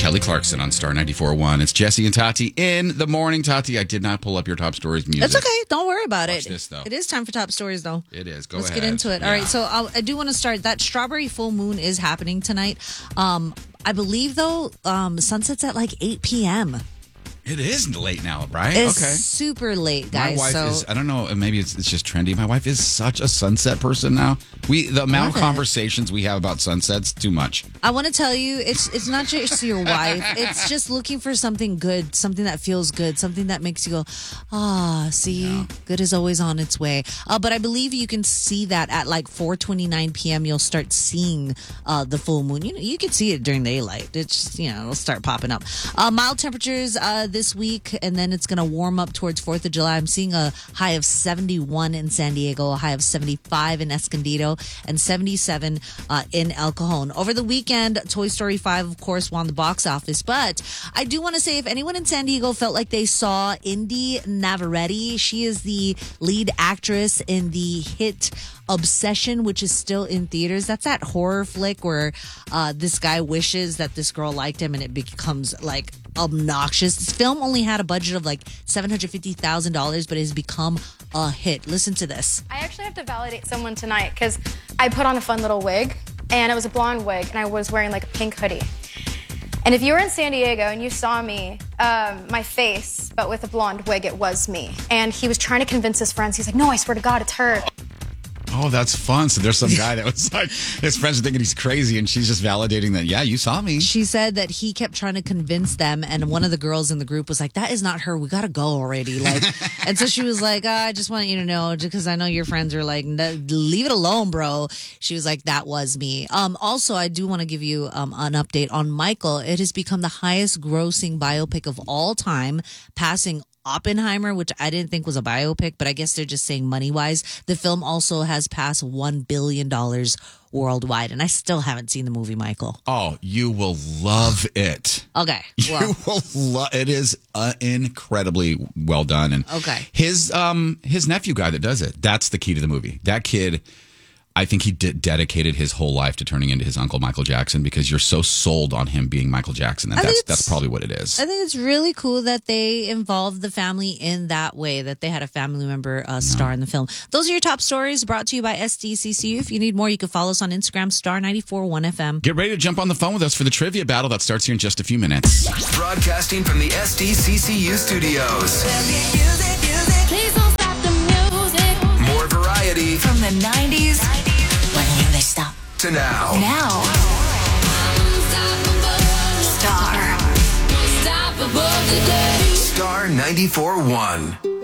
Kelly Clarkson on Star 94.1. It's Jesse and Tati in the morning. Tati, I did not pull up your top stories music. It's okay. Don't worry about Watch it. this, though. It is time for top stories, though. It is. Go Let's ahead. get into it. Yeah. All right. So I do want to start. That strawberry full moon is happening tonight. I believe, though, sunset's at like 8 p.m. It is late now, right? It's okay. super late, guys. My wife so is, I don't know, maybe it's just trendy. My wife is such a sunset person now. The amount of conversations we have about sunsets, too much. I want to tell you, it's not just your wife. It's just looking for something good, something that feels good, something that makes you go, good is always on its way. But I believe you can see that at like 4:29 p.m. You'll start seeing the full moon. You can see it during daylight. It's it'll start popping up. Mild temperatures this week, and then it's going to warm up towards 4th of July. I'm seeing a high of 71 in San Diego, a high of 75 in Escondido, and 77 in El Cajon. Over the weekend, Toy Story 5, of course, won the box office. But I do want to say, if anyone in San Diego felt like they saw Indy Navarrete, she is the lead actress in the hit Obsession, which is still in theaters. That's that horror flick where this guy wishes that this girl liked him and it becomes like obnoxious. This film only had a budget of like $750,000, but it has become a hit. Listen to this. I actually have to validate someone tonight because I put on a fun little wig, and it was a blonde wig, and I was wearing like a pink hoodie. And if you were in San Diego and you saw me, my face, but with a blonde wig, it was me. And he was trying to convince his friends. He's like, no, I swear to God, it's her. Oh, that's fun. So there's some guy that was like, his friends are thinking he's crazy, and she's just validating that, yeah, you saw me. She said that he kept trying to convince them, and one of the girls in the group was like, that is not her. We got to go already. Like, and so she was like, I just want you to know, because I know your friends are like, leave it alone, bro. She was like, that was me. Also, I do want to give you an update on Michael. It has become the highest grossing biopic of all time, passing Oppenheimer, which I didn't think was a biopic, but I guess they're just saying money-wise. The film also has passed $1 billion worldwide, and I still haven't seen the movie, Michael. Oh, you will love it. Okay. Well. You will love it. Is incredibly well done. And okay. His nephew guy that does it, that's the key to the movie. That kid, I think he dedicated his whole life to turning into his uncle Michael Jackson, because you're so sold on him being Michael Jackson. And that's probably what it is. I think it's really cool that they involved the family in that way, that they had a family member star in the film. Those are your top stories brought to you by SDCCU. If you need more, you can follow us on Instagram, Star 94.1 FM. Get ready to jump on the phone with us for the trivia battle that starts here in just a few minutes. Broadcasting from the SDCCU studios. Please don't stop the music. More variety From the 90s. When will they stop? to now. Now. Star. Star 94.1.